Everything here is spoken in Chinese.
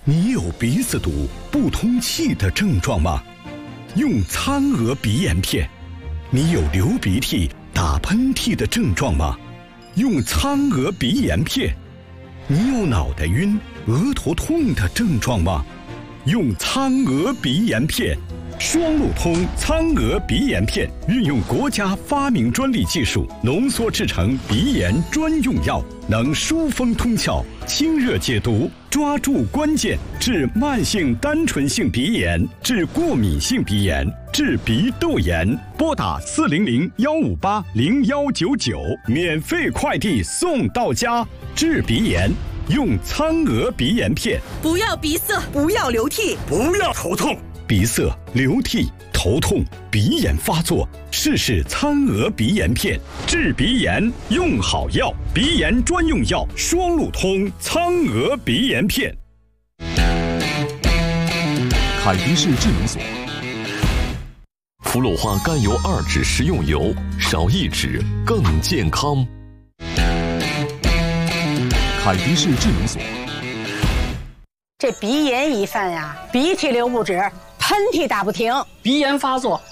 你有鼻子堵、不通气的症状吗？用苍娥鼻炎片。你有流鼻涕、打喷嚏的症状吗？用苍娥鼻炎片。你有脑袋晕、额头痛的症状吗？用苍娥鼻炎片。双路通苍娥鼻炎片运用国家发明专利技术浓缩制成鼻炎专用药，能疏风通窍、清热解毒，抓住关键，治慢性单纯性鼻炎，治过敏性鼻炎，治鼻窦炎。拨打400-158-0199，免费快递送到家。治鼻炎用苍娥鼻炎片。 不要鼻塞， 不要流涕， 不要头痛。 鼻塞、流涕、头痛、鼻炎发作，试苍娥鼻炎片，治鼻炎用好药，鼻炎专用药，双路通苍娥鼻炎片。 凯迪士智能锁，氟鲁化甘油2酯食用油，少1酯更健康。凯迪士智能锁。 这鼻炎一犯呀，鼻涕流不止，喷嚏打不停， 鼻炎发作